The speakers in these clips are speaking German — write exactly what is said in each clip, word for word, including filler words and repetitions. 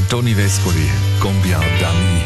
Der Toni Vespoli, Combien d'Amis.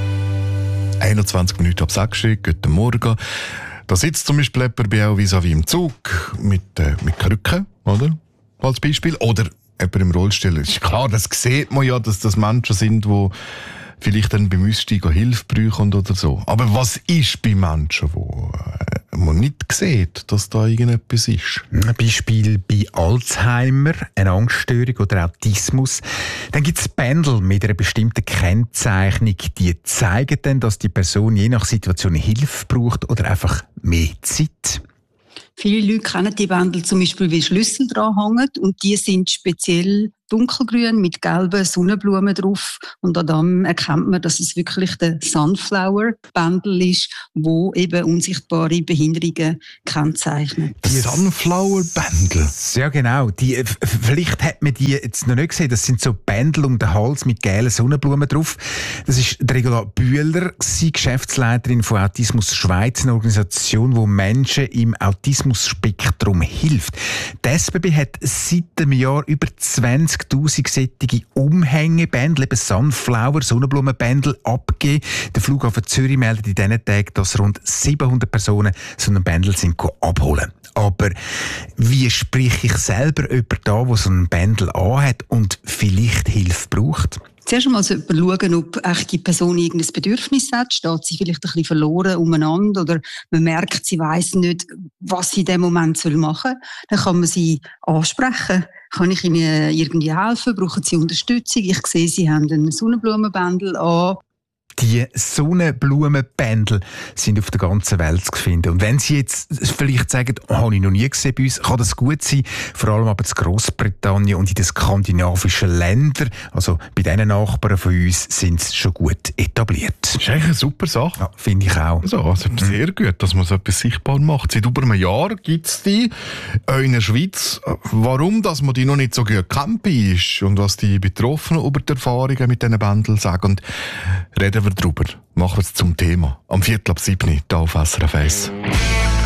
einundzwanzig Minuten ab sechs, guten Morgen. Da sitzt zum Beispiel jemand bei auch vis-à-vis im Zug mit, äh, mit Krücken, oder? Als Beispiel. Oder jemand im Rollstuhl. Ist klar, das sieht man ja, dass das Menschen sind, die vielleicht dann beim Aussteigen Hilfe brauchen oder so. Aber was ist bei Menschen, wo äh, man nicht sieht, dass da irgendetwas ist? Ein Beispiel bei Alzheimer, eine Angststörung oder Autismus. Dann gibt es Bändel mit einer bestimmten Kennzeichnung, die zeigen dann, dass die Person je nach Situation Hilfe braucht oder einfach mehr Zeit. Viele Leute kennen die Bändel zum Beispiel, wie Schlüssel dran hängen, und die sind speziell dunkelgrün mit gelben Sonnenblumen drauf. Und an dem erkennt man, dass es wirklich der Sunflower-Bändel ist, wo eben unsichtbare Behinderungen kennzeichnet. Die Sunflower-Bändel? Ja, genau. Die, vielleicht hat man die jetzt noch nicht gesehen. Das sind so Bändel um den Hals mit gelben Sonnenblumen drauf. Das ist Regula Bühler, Geschäftsleiterin von Autismus Schweiz, eine Organisation, die Menschen im Autismus-Spektrum hilft. Die S B B hat seit einem Jahr über zwanzigtausend solche Umhängebändel, eben Sunflower, Sonnenblumenbändel, abgegeben. Der Flughafen Zürich meldet in diesen Tagen, dass rund siebenhundert Personen so einen Bändel sind abholen. Aber wie spreche ich selber jemanden da, der so einen Bändel anhat und vielleicht Hilfe braucht? Zuerst einmal sollte man schauen, ob die Person irgendein Bedürfnis hat. Steht sie vielleicht ein bisschen verloren umeinander oder man merkt, sie weiss nicht, was sie in dem Moment machen soll. Dann kann man sie ansprechen. Kann ich Ihnen irgendwie helfen? Brauchen Sie Unterstützung? Ich sehe, Sie haben einen Sonnenblumenbändel an. Die Sonnenblumenbändel sind auf der ganzen Welt zu finden. Und wenn Sie jetzt vielleicht sagen, oh, habe ich noch nie gesehen bei uns, kann das gut sein. Vor allem aber in Grossbritannien und in den skandinavischen Ländern, also bei diesen Nachbarn von uns, sind sie schon gut etabliert. Das ist eigentlich eine super Sache. Ja, finde ich auch. Also, also mhm. Sehr gut, dass man so etwas sichtbar macht. Seit über einem Jahr gibt es die in der Schweiz. Warum dass man die noch nicht so gut kennt ist und was die Betroffenen über die Erfahrungen mit diesen Bändeln sagen. Und reden wir darüber. Machen wir es zum Thema. Am Viertel ab sieben, hier auf S R F eins.